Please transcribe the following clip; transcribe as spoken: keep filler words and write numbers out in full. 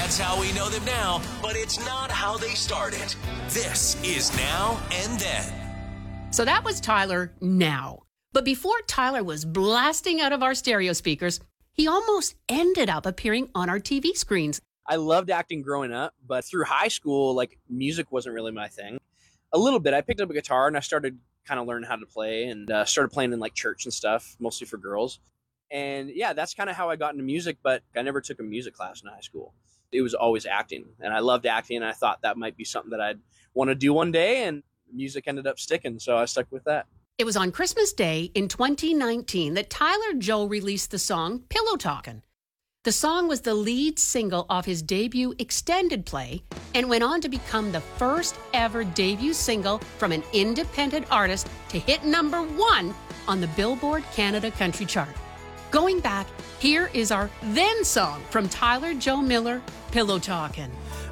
That's how we know them now, but it's not how they started. This is Now and Then. So that was Tyler Now. But before Tyler was blasting out of our stereo speakers, he almost ended up appearing on our T V screens. I loved acting growing up, but through high school, like, music wasn't really my thing. A little bit. I picked up a guitar and I started kind of learning how to play and uh, started playing in like church and stuff, mostly for girls. And yeah, that's kind of how I got into music, but I never took a music class in high school. It was always acting, and I loved acting, and I thought that might be something that I'd want to do one day, and music ended up sticking, so I stuck with that. It was on Christmas Day in twenty nineteen that Tyler Joe released the song Pillow Talkin'. The song was the lead single off his debut extended play and went on to become the first ever debut single from an independent artist to hit number one on the Billboard Canada Country Chart. Going back, here is our then song from Tyler Joe Miller, Pillow Talkin'.